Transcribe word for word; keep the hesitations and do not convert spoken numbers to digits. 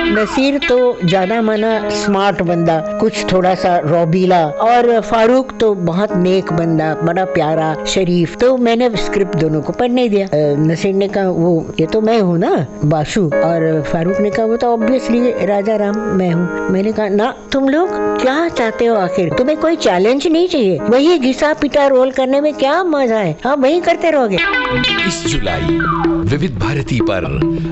नसीर तो जाना माना स्मार्ट बंदा, कुछ थोड़ा सा रौबीला, और फारूक तो बहुत नेक बंदा, बड़ा प्यारा शरीफ। तो मैंने स्क्रिप्ट दोनों को पढ़ने दिया। नसीर ने कहा वो ये तो मैं हूँ ना बाशु, और फारूक ने कहा वो तो ऑब्वियसली राजा राम मैं हूँ। मैंने कहा ना, तुम लोग क्या चाहते हो आखिर? तुम्हें कोई चैलेंज नहीं चाहिए? वही घिसा पिटा रोल करने में क्या मजा है? हाँ वही करते रहोगे। इस जुलाई विविध भारती पर